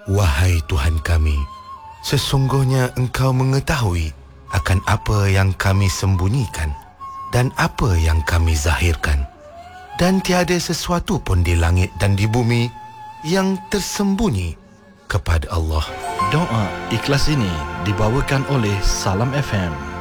Wahai Tuhan kami, sesungguhnya Engkau mengetahui akan apa yang kami sembunyikan dan apa yang kami zahirkan. Dan tiada sesuatu pun di langit dan di bumi yang tersembunyi kepada Allah. Doa ikhlas ini dibawakan oleh Salam FM.